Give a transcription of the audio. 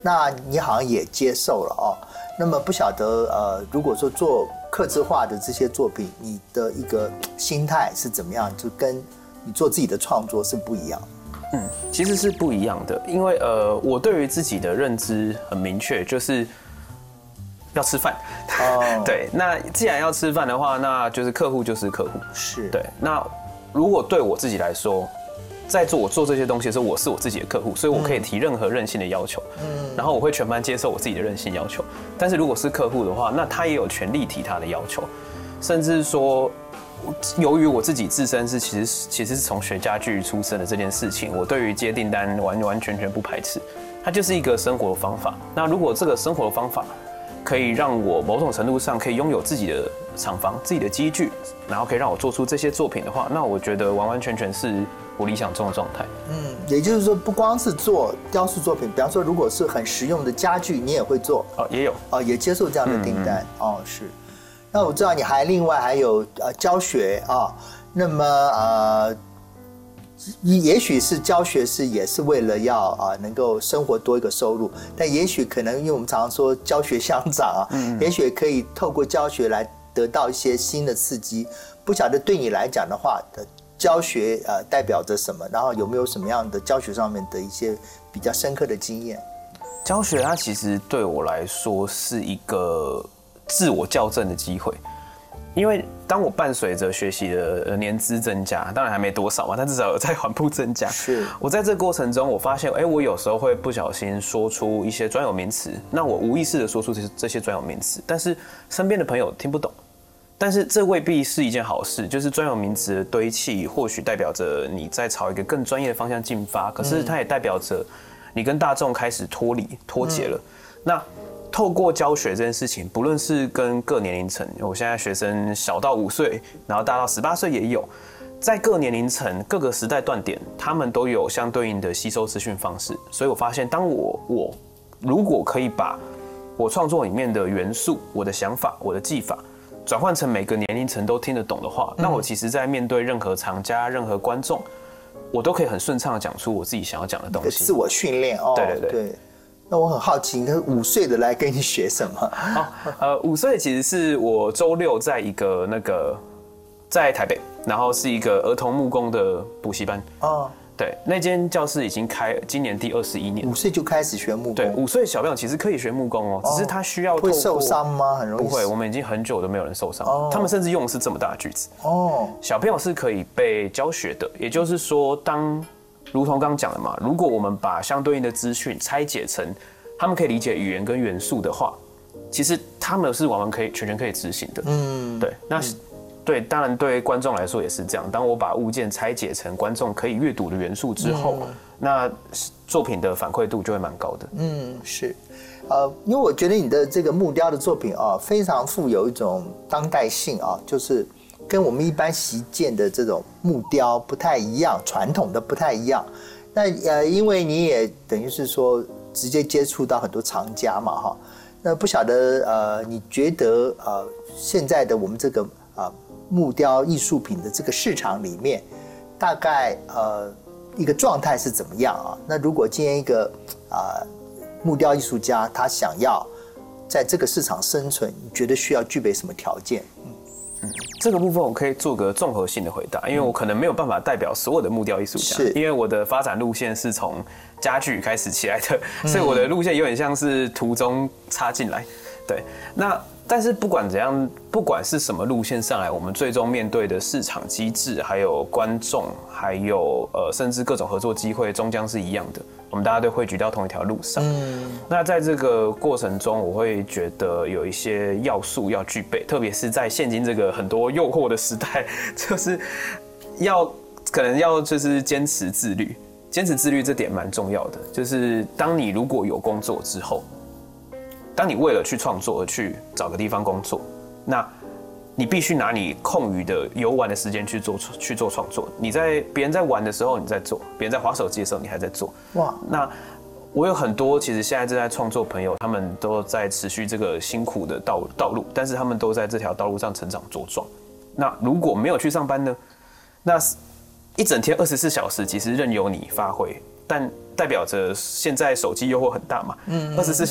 那你好像也接受了哦。那么不晓得如果说做客制化的这些作品，你的一个心态是怎么样？就跟你做自己的创作是不一样。 其实是不一样的，因为我对于自己的认知很明确，就是要吃饭。对，那既然要吃饭的话，那就是客户就是客户。 是。 对，那如果对我自己来说，在我做这些东西的时候，我是我自己的客户，所以我可以提任何任性的要求，然后我会全盘接受我自己的任性要求。但是如果是客户的话，那他也有权利提他的要求，甚至说，由于我自己自身是其实是从学家具出身的这件事情，我对于接订单完全不排斥，它就是一个生活的方法。那如果这个生活的方法可以让我某种程度上可以拥有自己的厂房、自己的机具，然后可以让我做出这些作品的话，那我觉得完全是我理想中的状态。 也就是说，不光是做雕塑作品，比方说，如果是很实用的家具，你也会做。 也有。 也接受这样的订单。是。那我知道你另外还有教学啊，那么也许是教学也是为了要能够生活多一个收入，但也许可能因为我们常常说教学相长也许可以透过教学来得到一些新的刺激。不晓得对你来讲的话，教学代表着什么？然后有没有什么样的教学上面的一些比较深刻的经验？ 教学它其实对我来说是一个自我校正的机会，因为当我伴随着学习的年资增加，当然还没多少嘛，但至少有在缓步增加。 是。 我在这个过程中，我发现，我有时候会不小心说出一些专有名词，那我无意识的说出这些专有名词，但是身边的朋友听不懂。但是这未必是一件好事，就是专有名词的堆砌，或许代表着你在朝一个更专业的方向进发，可是它也代表着你跟大众开始脱节了。那透过教学这件事情，不论是跟各年龄层，我现在学生小到5岁，然后大到18岁也有，在各年龄层、各个时代段点，他们都有相对应的吸收资讯方式。所以我发现，当我如果可以把我创作里面的元素、我的想法、我的技法，转换成每个年龄层都听得懂的话，那我其实在面对任何厂家、任何观众，我都可以很顺畅的讲出我自己想要讲的东西。 自我训练。对。那我很好奇，你5岁的来跟你学什么 ？5岁其实是我周6在一个在台北，然后是一个儿童木工的补习班。对，那间教室已经开，今年第21年。 5岁就开始学木工？ 对，5岁小朋友其实可以学木工哦，只是他需要会受伤吗？很容易。 不会，我们已经很久都没有人受伤。他们甚至用的是这么大的锯子。小朋友是可以被教学的，也就是说，如同刚刚讲的嘛，如果我们把相对应的资讯拆解成他们可以理解语言跟元素的话，其实他们是全可以执行的。对，那对，当然对观众来说也是这样。当我把物件拆解成观众可以阅读的元素之后，那作品的反馈度就会蛮高的。 是，因为我觉得你的这个木雕的作品非常富有一种当代性就是跟我们一般习见的这种木雕不太一样，传统的不太一样。那因为你也等于是说直接接触到很多藏家嘛那不晓得你觉得现在的我们这个木雕艺术品的这个市场里面，大概一个状态是怎么样那如果今天一个木雕艺术家他想要在这个市场生存，你觉得需要具备什么条件？ 这个部分我可以做个综合性的回答，因为我可能没有办法代表所有的木雕艺术家，因为我的发展路线是从家具开始起来的，所以我的路线有点像是途中插进来。对，但是不管怎样，不管是什么路线上来，我们最终面对的市场机制，还有观众，还有甚至各种合作机会，终将是一样的。我们大家都汇聚到同一条路上。那在这个过程中，我会觉得有一些要素要具备，特别是在现今这个很多诱惑的时代，就是可能要就是坚持自律。坚持自律这点蛮重要的，就是当你如果有工作之后，当你为了去创作而去找个地方工作，那你必须拿你空余的游玩的时间去做创作。别人在玩的时候你在做，别人在滑手机的时候你还在做。哇！那我有很多其实现在正在创作朋友，他们都在持续这个辛苦的道路，但是他们都在这条道路上成长茁壮。那如果没有去上班呢？那一整天24小时其实任由你发挥，但代表着现在手机诱惑很大嘛，24